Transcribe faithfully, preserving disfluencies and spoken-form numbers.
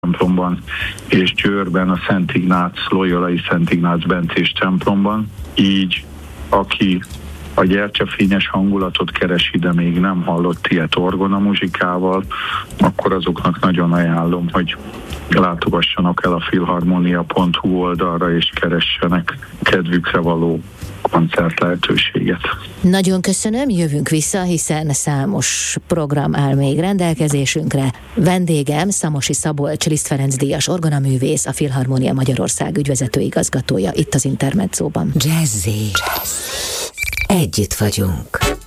templomban, és Győrben a Szent Ignác, Loyolai Szent Ignác bencés templomban. Így aki a gyertyafényes hangulatot keresi, de még nem hallott ilyet orgona muzsikával, akkor azoknak nagyon ajánlom, hogy látogassanak el a filharmonia pont hu oldalra, és keressenek kedvükre való koncert lehetőséget. Nagyon köszönöm, jövünk vissza, hiszen számos program áll még rendelkezésünkre. Vendégem Szamosi Szabolcs Liszt Ferenc díjas orgonaművész, a Filharmonia Magyarország ügyvezető igazgatója itt az Intermedzóban. Jazzy. Jazz. Együtt vagyunk.